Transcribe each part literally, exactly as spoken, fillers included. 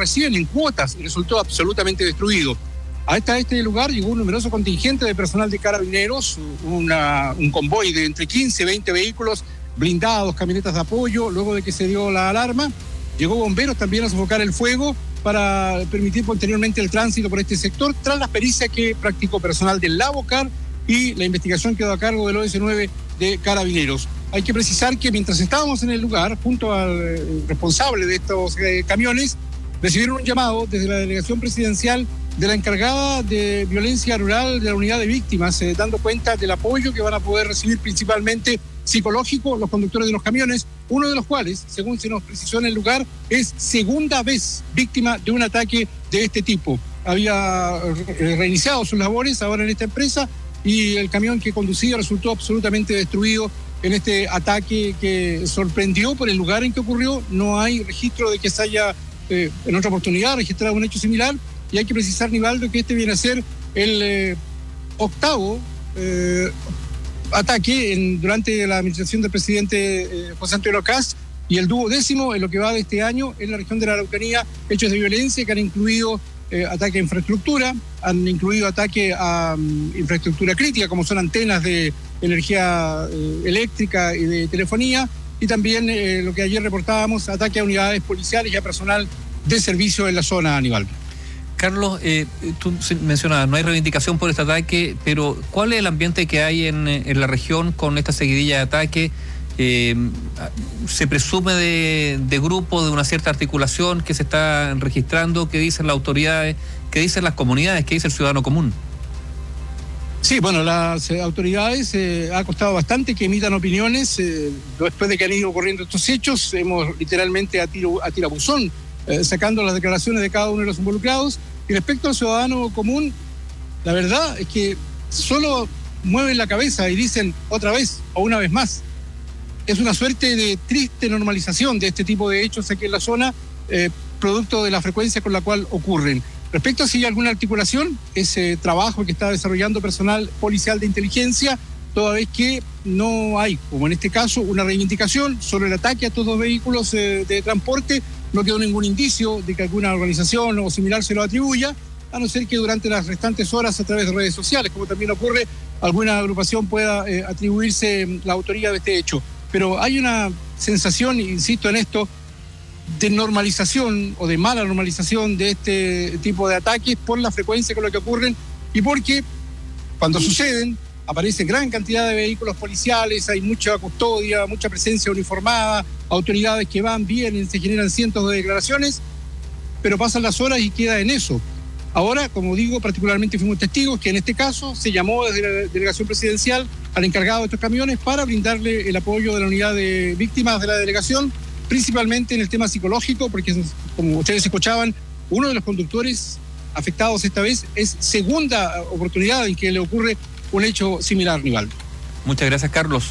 reciben en cuotas y resultó absolutamente destruido. Hasta este lugar llegó un numeroso contingente de personal de Carabineros, una, un convoy de entre quince y veinte vehículos blindados, camionetas de apoyo. Luego de que se dio la alarma, llegó bomberos también a sofocar el fuego para permitir posteriormente el tránsito por este sector, tras las pericias que practicó personal del Lavocar y la investigación quedó a cargo del O S nueve de Carabineros. Hay que precisar que mientras estábamos en el lugar, junto al eh, responsable de estos eh, camiones, recibieron un llamado desde la delegación presidencial de la encargada de violencia rural de la unidad de víctimas, eh, dando cuenta del apoyo que van a poder recibir principalmente psicológico los conductores de los camiones, uno de los cuales, según se nos precisó en el lugar, es segunda vez víctima de un ataque de este tipo. Había eh, reiniciado sus labores ahora en esta empresa y el camión que conducía resultó absolutamente destruido en este ataque que sorprendió por el lugar en que ocurrió. No hay registro de que se haya eh, en otra oportunidad registrado un hecho similar, y hay que precisar, Nivaldo, que este viene a ser el eh, octavo eh, ataque en, durante la administración del presidente eh, José Antonio Kast, y el duodécimo en lo que va de este año en la región de la Araucanía, hechos de violencia que han incluido eh, ataque a infraestructura, han incluido ataque a um, infraestructura crítica, como son antenas de energía eh, eléctrica y de telefonía, y también eh, lo que ayer reportábamos, ataque a unidades policiales y a personal de servicio en la zona, Aníbal. Carlos, eh, tú mencionabas, no hay reivindicación por este ataque, pero ¿cuál es el ambiente que hay en, en la región con esta seguidilla de ataques? Eh, ¿Se presume de, de grupo, de una cierta articulación que se está registrando? ¿Qué dicen las autoridades? ¿Qué dicen las comunidades? ¿Qué dice el ciudadano común? Sí, bueno, las eh, autoridades eh, ha costado bastante que emitan opiniones. Eh, después de que han ido ocurriendo estos hechos, hemos literalmente a tiro, a tirabuzón, eh, sacando las declaraciones de cada uno de los involucrados. Y respecto al ciudadano común, la verdad es que solo mueven la cabeza y dicen otra vez o una vez más. Es una suerte de triste normalización de este tipo de hechos aquí en la zona, eh, producto de la frecuencia con la cual ocurren. Respecto a si hay alguna articulación, ese trabajo que está desarrollando personal policial de inteligencia, toda vez que no hay, como en este caso, una reivindicación sobre el ataque a estos dos vehículos eh, de transporte, no quedó ningún indicio de que alguna organización o similar se lo atribuya, a no ser que durante las restantes horas a través de redes sociales, como también ocurre, alguna agrupación pueda eh, atribuirse la autoría de este hecho. Pero hay una sensación, insisto en esto, de normalización o de mala normalización de este tipo de ataques por la frecuencia con la que ocurren y porque cuando suceden aparece gran cantidad de vehículos policiales, hay mucha custodia, mucha presencia uniformada, autoridades que van, vienen, se generan cientos de declaraciones, pero pasan las horas y queda en eso. Ahora, como digo, particularmente fuimos testigos que en este caso se llamó desde la delegación presidencial al encargado de estos camiones para brindarle el apoyo de la unidad de víctimas de la delegación, principalmente en el tema psicológico, porque como ustedes escuchaban, uno de los conductores afectados esta vez es segunda oportunidad en que le ocurre un hecho similar, Nivaldo. Muchas gracias, Carlos.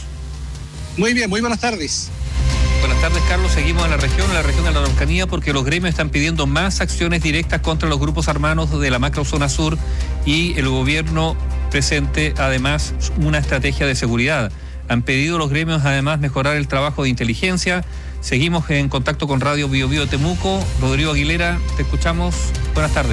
Muy bien, muy buenas tardes. Buenas tardes, Carlos. Seguimos en la región, en la región de la Araucanía, porque los gremios están pidiendo más acciones directas contra los grupos armados de la macrozona sur y el gobierno presente además una estrategia de seguridad. Han pedido los gremios además mejorar el trabajo de inteligencia. Seguimos en contacto con Radio Bio Bio Temuco. Rodrigo Aguilera, te escuchamos. Buenas tardes.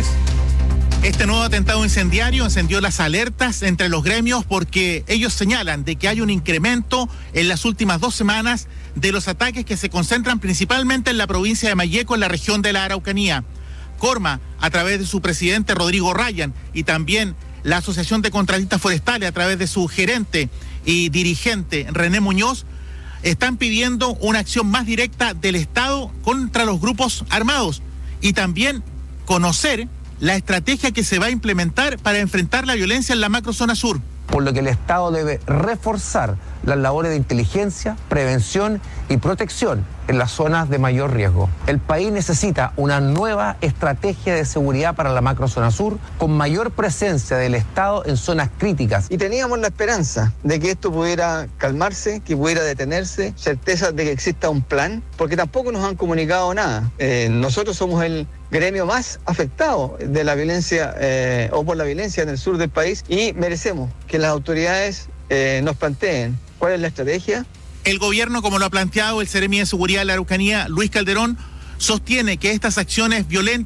Este nuevo atentado incendiario encendió las alertas entre los gremios porque ellos señalan de que hay un incremento en las últimas dos semanas de los ataques que se concentran principalmente en la provincia de Malleco, en la región de la Araucanía. Corma, a través de su presidente Rodrigo Ryan, y también la Asociación de Contratistas Forestales, a través de su gerente y dirigente René Muñoz, están pidiendo una acción más directa del Estado contra los grupos armados y también conocer la estrategia que se va a implementar para enfrentar la violencia en la macrozona sur. Por lo que el Estado debe reforzar las labores de inteligencia, prevención y protección en las zonas de mayor riesgo. El país necesita una nueva estrategia de seguridad para la macrozona sur, con mayor presencia del Estado en zonas críticas. Y teníamos la esperanza de que esto pudiera calmarse, que pudiera detenerse, certeza de que exista un plan, porque tampoco nos han comunicado nada. Eh, nosotros somos el gremio más afectado de la violencia eh, o por la violencia en el sur del país y merecemos que las autoridades eh, nos planteen cuál es la estrategia. El gobierno, como lo ha planteado el Seremi de Seguridad de la Araucanía, Luis Calderón, sostiene que estas acciones violentas